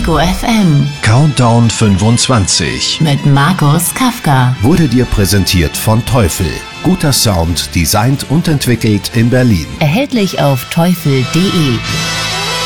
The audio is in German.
Ego FM. Countdown 25 Mit Markus Kafka. wurde dir präsentiert von Teufel. Guter Sound, designt und entwickelt in Berlin. Erhältlich auf teufel.de.